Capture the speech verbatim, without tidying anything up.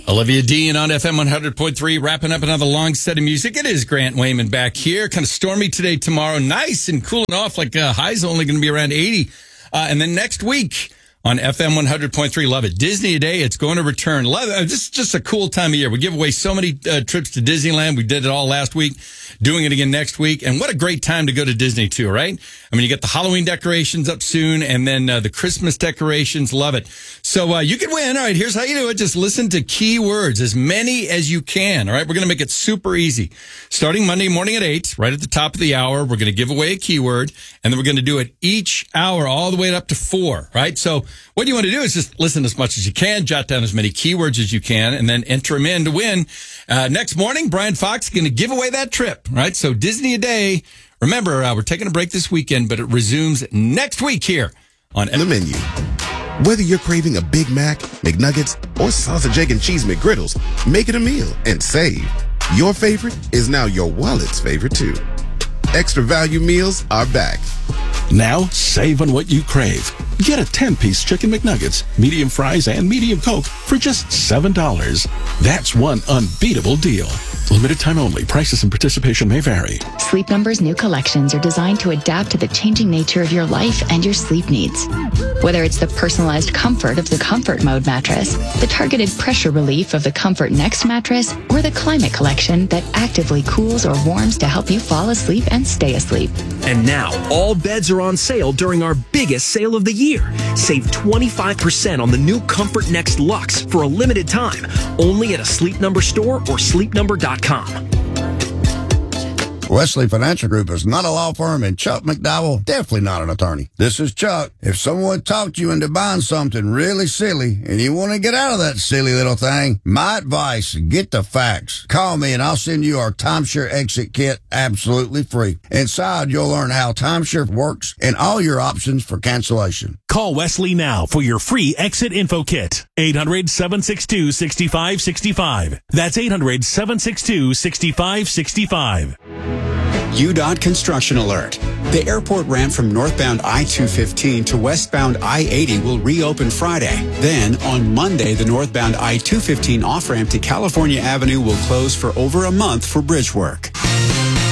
Olivia Dean on F M one hundred point three, wrapping up another long set of music. It is Grant Wayman back here. Kind of stormy today, tomorrow. Nice and cooling off, like uh, highs only going to be around eighty. Uh, and then next week on F M one hundred point three, love it. Disney Day, it's going to return. Love it. This is just a cool time of year. We give away so many uh, trips to Disneyland. We did it all last week, doing it again next week. And what a great time to go to Disney too, right? I mean, you get the Halloween decorations up soon and then uh, the Christmas decorations. Love it. So uh, you can win. All right, here's how you do it. Just listen to keywords, as many as you can. All right, we're going to make it super easy. Starting Monday morning at eight, right at the top of the hour, we're going to give away a keyword, and then we're going to do it each hour all the way up to four, right? So what you want to do is just listen as much as you can, jot down as many keywords as you can, and then enter them in to win. Uh, next morning, Brian Fox is going to give away that trip, right? So Disney a day. Remember, uh, we're taking a break this weekend, but it resumes next week here on The Menu. Whether you're craving a Big Mac, McNuggets, or sausage, egg, and cheese McGriddles, make it a meal and save. Your favorite is now your wallet's favorite, too. Extra value meals are back. Now, save on what you crave. Get a ten-piece Chicken McNuggets, medium fries, and medium Coke for just seven dollars. That's one unbeatable deal. Limited time only. Prices and participation may vary. Sleep Number's new collections are designed to adapt to the changing nature of your life and your sleep needs. Whether it's the personalized comfort of the Comfort Mode mattress, the targeted pressure relief of the Comfort Next mattress, or the Climate Collection that actively cools or warms to help you fall asleep and stay asleep. And now, all beds are on sale during our biggest sale of the year. Save twenty-five percent on the new Comfort Next Luxe for a limited time, only at a Sleep Number store or sleep number dot com. Wesley Financial Group is not a law firm, and Chuck McDowell, definitely not an attorney. This is Chuck. If someone talked you into buying something really silly and you want to get out of that silly little thing, my advice, get the facts. Call me and I'll send you our timeshare exit kit absolutely free. Inside, you'll learn how timeshare works and all your options for cancellation. Call Wesley now for your free exit info kit. eight hundred, seven six two, six five six five. That's eight hundred, seven six two, six five six five. U D O T Construction Alert. The airport ramp from northbound I two fifteen to westbound I eighty will reopen Friday. Then, on Monday, the northbound I two fifteen off-ramp to California Avenue will close for over a month for bridge work.